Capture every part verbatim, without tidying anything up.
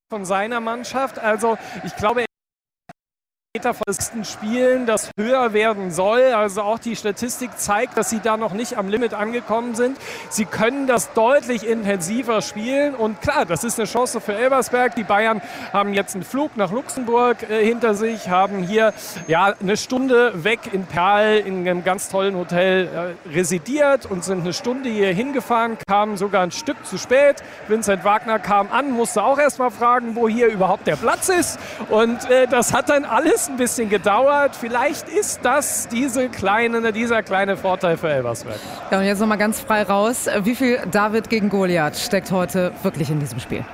von seiner Mannschaft. Also ich glaube, von den nächsten Spielen, das höher werden soll. Also auch die Statistik zeigt, dass sie da noch nicht am Limit angekommen sind. Sie können das deutlich intensiver spielen. Und klar, das ist eine Chance für Elversberg. Die Bayern haben jetzt einen Flug nach Luxemburg äh, hinter sich, haben hier ja eine Stunde weg in Perl in einem ganz tollen Hotel äh, residiert und sind eine Stunde hier hingefahren, kamen sogar ein Stück zu spät. Vincent Wagner kam an, musste auch erst mal fragen, wo hier überhaupt der Platz ist. Und äh, das hat dann alles ein bisschen gedauert. Vielleicht ist das diese kleine, dieser kleine Vorteil für Elversberg. Ja, und jetzt nochmal ganz frei raus. Wie viel David gegen Goliath steckt heute wirklich in diesem Spiel?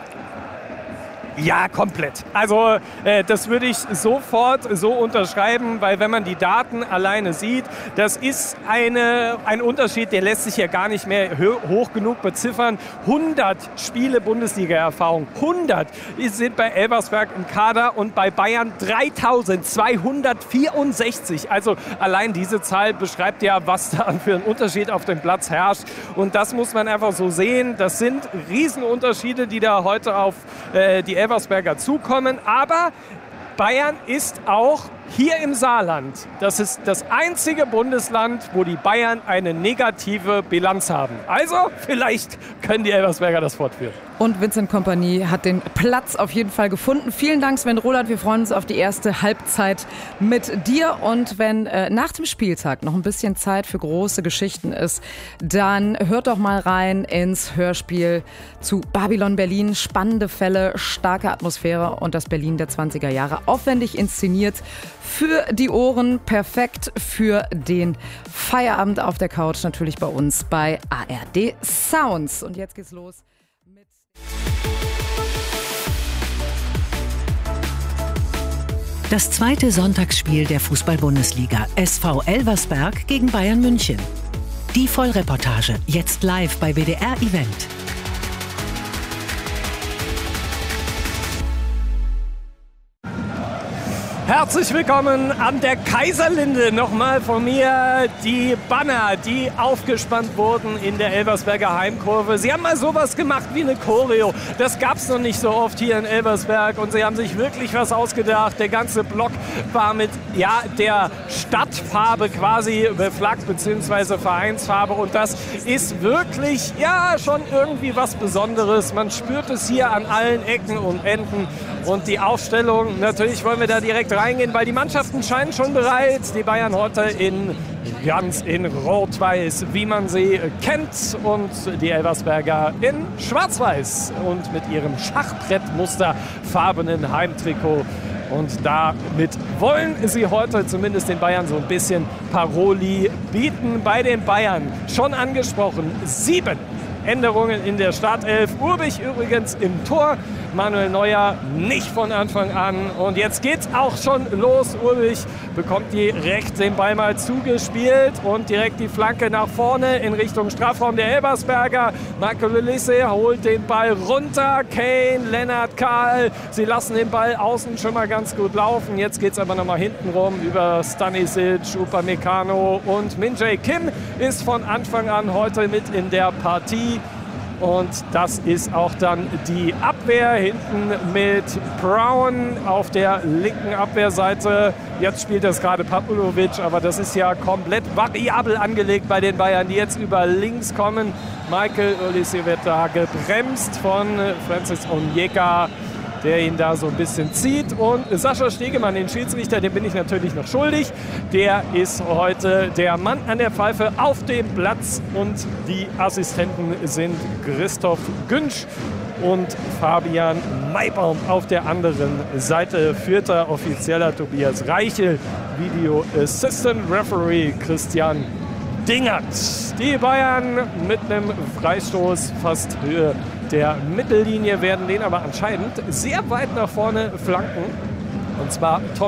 Ja, komplett. Also äh, das würde ich sofort so unterschreiben, weil wenn man die Daten alleine sieht, das ist eine, ein Unterschied, der lässt sich ja gar nicht mehr hoch genug beziffern. hundert Spiele Bundesliga-Erfahrung, hundert sind bei Elversberg im Kader und bei Bayern dreitausendzweihundertvierundsechzig. Also allein diese Zahl beschreibt ja, was da für ein Unterschied auf dem Platz herrscht. Und das muss man einfach so sehen. Das sind Riesenunterschiede, die da heute auf äh, die Elversberger zukommen, aber Bayern ist auch hier im Saarland. Das ist das einzige Bundesland, wo die Bayern eine negative Bilanz haben. Also vielleicht können die Elversberger das fortführen. Und Vincent Kompany hat den Platz auf jeden Fall gefunden. Vielen Dank, Sven Roland. Wir freuen uns auf die erste Halbzeit mit dir. Und wenn äh, nach dem Spieltag noch ein bisschen Zeit für große Geschichten ist, dann hört doch mal rein ins Hörspiel zu Babylon Berlin. Spannende Fälle, starke Atmosphäre und das Berlin der zwanziger Jahre. Aufwendig inszeniert, für die Ohren, perfekt für den Feierabend auf der Couch. Natürlich bei uns bei A R D Sounds. Und jetzt geht's los. Das zweite Sonntagsspiel der Fußball-Bundesliga. S V Elversberg gegen Bayern München. Die Vollreportage jetzt live bei W D R Event. Herzlich willkommen an der Kaiserlinde. Nochmal von mir die Banner, die aufgespannt wurden in der Elversberger Heimkurve. Sie haben mal sowas gemacht wie eine Choreo. Das gab es noch nicht so oft hier in Elversberg. Und sie haben sich wirklich was ausgedacht. Der ganze Block war mit ja, der Stadtfarbe quasi beflaggt, beziehungsweise Vereinsfarbe. Und das ist wirklich ja schon irgendwie was Besonderes. Man spürt es hier an allen Ecken und Enden. Und die Aufstellung, natürlich wollen wir da direkt reingehen, weil die Mannschaften scheinen schon bereit. Die Bayern heute in ganz in Rot-Weiß, wie man sie kennt. Und die Elversberger in Schwarz-Weiß und mit ihrem Schachbrettmusterfarbenen Heimtrikot. Und damit wollen sie heute zumindest den Bayern so ein bisschen Paroli bieten. Bei den Bayern schon angesprochen, sieben Änderungen in der Startelf. Urbich übrigens im Tor. Manuel Neuer nicht von Anfang an. Und jetzt geht's auch schon los. Urbich bekommt direkt den Ball mal zugespielt und direkt die Flanke nach vorne in Richtung Strafraum der Elversberger. Marco Lelisse holt den Ball runter. Kane, Lennart, Karl. Sie lassen den Ball außen schon mal ganz gut laufen. Jetzt geht's aber nochmal hinten rum über Stanisic, Upamecano und Min-Jae Kim ist von Anfang an heute mit in der Partie. Und das ist auch dann die Abwehr hinten mit Brown auf der linken Abwehrseite. Jetzt spielt das gerade Pavlovic, aber das ist ja komplett variabel angelegt bei den Bayern, die jetzt über links kommen. Michael Olise wird da gebremst von Francis Onyeka, der ihn da so ein bisschen zieht. Und Sascha Stegemann, den Schiedsrichter, den bin ich natürlich noch schuldig. Der ist heute der Mann an der Pfeife auf dem Platz. Und die Assistenten sind Christoph Günsch und Fabian Maibaum. Auf der anderen Seite vierter Offizieller Tobias Reichel. Video Assistant Referee Christian Dingert. Die Bayern mit einem Freistoß fast Höhe der Mittellinie werden den aber anscheinend sehr weit nach vorne flanken. Und zwar Tom